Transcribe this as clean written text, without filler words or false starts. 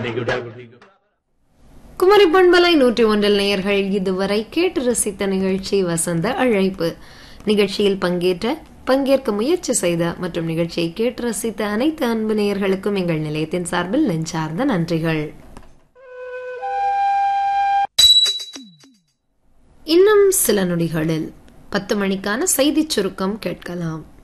குமரி பண்பலை 101 நேயர்கள் இதுவரை கேட்டு ரசித்த நிகழ்ச்சி வசந்த அழைப்பு. நிகழ்ச்சியில் பங்கேற்க முயற்சி செய்த மற்றும் நிகழ்ச்சியை கேட்டு ரசித்த அனைத்து அன்பு நேயர்களுக்கும் எங்கள் நிலையத்தின் சார்பில் நெஞ்சார்ந்த நன்றிகள். இன்னும் சில நொடிகளில் 10 மணிக்கான செய்திச் சுருக்கம் கேட்கலாம்.